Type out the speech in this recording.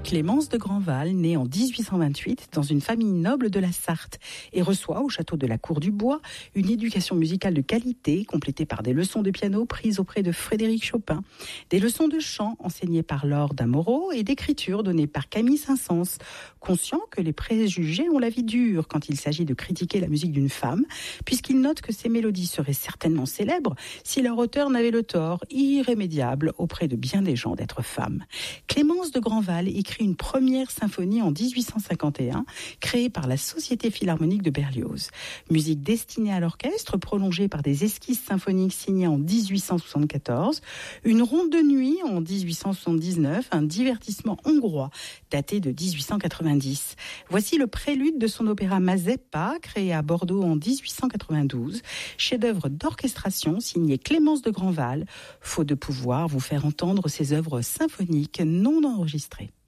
Clémence de Grandval naît en 1828 dans une famille noble de la Sarthe et reçoit au château de la Cour du Bois une éducation musicale de qualité complétée par des leçons de piano prises auprès de Frédéric Chopin, des leçons de chant enseignées par Laure d'Amoreau et d'écriture données par Camille Saint-Saëns. Conscient que les préjugés ont la vie dure quand il s'agit de critiquer la musique d'une femme, puisqu'il note que ces mélodies seraient certainement célèbres si leur auteur n'avait le tort irrémédiable auprès de bien des gens d'être femme. Clémence de Grandval écrit une première symphonie en 1851, créée par la Société Philharmonique de Berlioz. Musique destinée à l'orchestre, prolongée par des esquisses symphoniques signées en 1874, une ronde de nuit en 1879, un divertissement hongrois daté de 1890. Voici le prélude de son opéra Mazeppa, créé à Bordeaux en 1892, chef-d'œuvre d'orchestration signé Clémence de Grandval, faute de pouvoir vous faire entendre ses œuvres symphoniques non enregistrées.